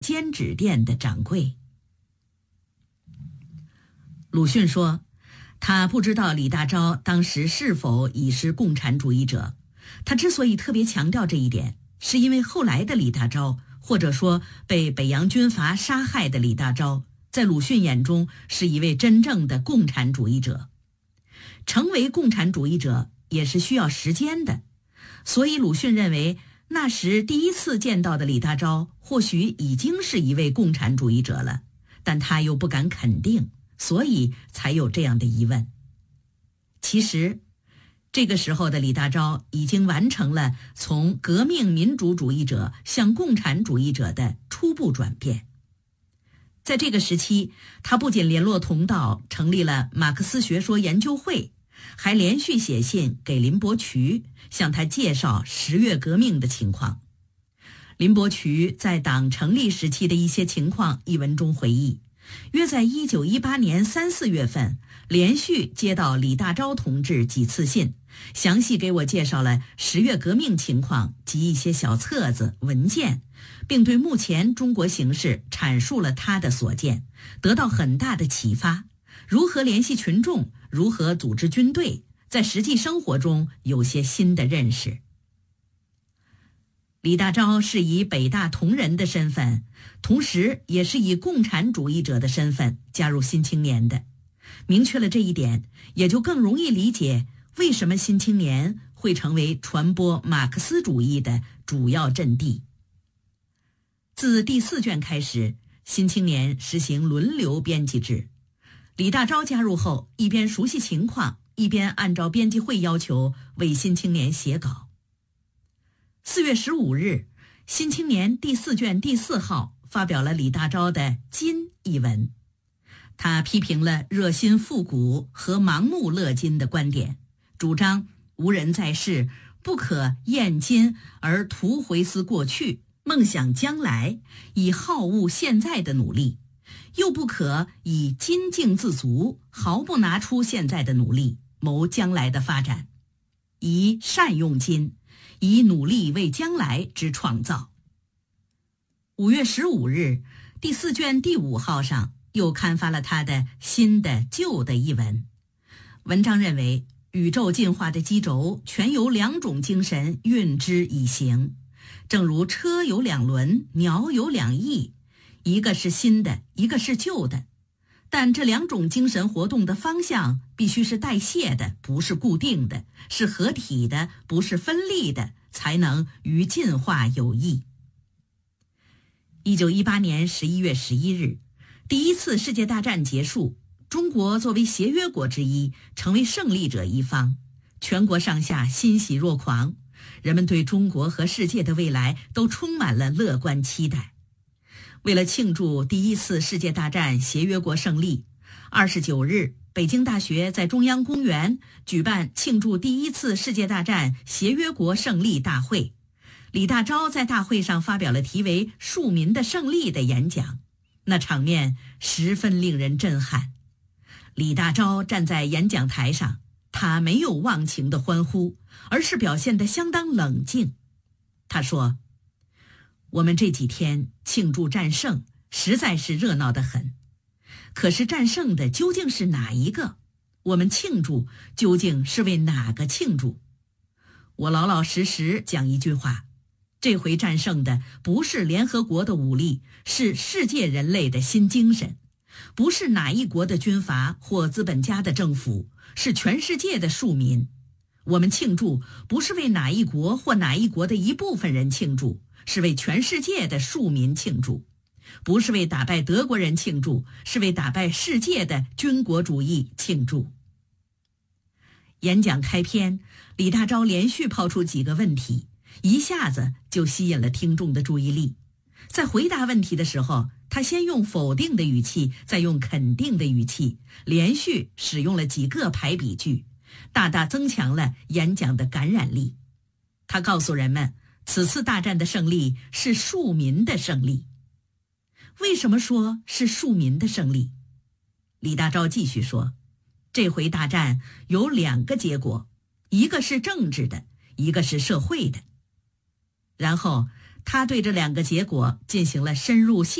煎纸店的掌柜。鲁迅说，他不知道李大钊当时是否已是共产主义者。他之所以特别强调这一点，是因为后来的李大钊，或者说被北洋军阀杀害的李大钊，在鲁迅眼中是一位真正的共产主义者。成为共产主义者也是需要时间的，所以鲁迅认为那时第一次见到的李大钊或许已经是一位共产主义者了，但他又不敢肯定，所以才有这样的疑问。其实这个时候的李大钊已经完成了从革命民主主义者向共产主义者的初步转变。在这个时期，他不仅联络同道，成立了马克思学说研究会，还连续写信给林伯渠，向他介绍10月革命的情况。林伯渠在党成立时期的一些情况一文中回忆，约在1918年3、4月份，连续接到李大钊同志几次信，详细给我介绍了10月革命情况及一些小册子文件，并对目前中国形势阐述了他的所见，得到很大的启发。如何联系群众，如何组织军队，在实际生活中有些新的认识。李大钊是以北大同仁的身份，同时也是以共产主义者的身份加入新青年的。明确了这一点，也就更容易理解为什么新青年会成为传播马克思主义的主要阵地。自第4卷开始，新青年实行轮流编辑制。李大钊加入后，一边熟悉情况，一边按照编辑会要求为新青年写稿。4月15日，新青年第4卷第4号发表了李大钊的《金》一文。他批评了热心复古和盲目乐金的观点，主张无人在世，不可厌今而图回思过去，梦想将来，以好恶现在的努力，又不可以今境自足，毫不拿出现在的努力谋将来的发展，宜善用今，以努力为将来之创造。5月15日，第4卷第5号上又刊发了他的新的旧的一文。文章认为，宇宙进化的基轴全由2种精神运之以行，正如车有2轮，鸟有2翼，一个是新的，一个是旧的，但这2种精神活动的方向必须是代谢的，不是固定的，是合体的，不是分立的，才能与进化有益。1918年11月11日，第1次世界大战结束，中国作为协约国之一，成为胜利者一方，全国上下欣喜若狂，人们对中国和世界的未来都充满了乐观期待。为了庆祝第1次世界大战协约国胜利，29日，北京大学在中央公园举办庆祝第1次世界大战协约国胜利大会。李大钊在大会上发表了题为《庶民的胜利》的演讲，那场面十分令人震撼。李大钊站在演讲台上，他没有忘情的欢呼，而是表现得相当冷静。他说，我们这几天庆祝战胜，实在是热闹得很。可是战胜的究竟是哪一个？我们庆祝究竟是为哪个庆祝？我老老实实讲一句话，这回战胜的不是联合国的武力，是世界人类的新精神，不是哪一国的军阀或资本家的政府，是全世界的庶民。我们庆祝不是为哪一国或哪一国的一部分人庆祝，是为全世界的庶民庆祝。不是为打败德国人庆祝，是为打败世界的军国主义庆祝。演讲开篇，李大钊连续抛出几个问题，一下子就吸引了听众的注意力。在回答问题的时候，他先用否定的语气，再用肯定的语气，连续使用了几个排比句，大大增强了演讲的感染力。他告诉人们，此次大战的胜利是庶民的胜利。为什么说是庶民的胜利？李大钊继续说，这回大战有2个结果，一个是政治的，一个是社会的。然后他对这2个结果进行了深入细